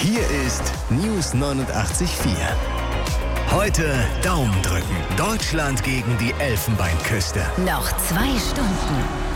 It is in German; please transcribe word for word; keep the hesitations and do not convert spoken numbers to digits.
Hier ist News neunundachtzig Komma vier. Heute Daumen drücken. Deutschland gegen die Elfenbeinküste. Noch zwei Stunden.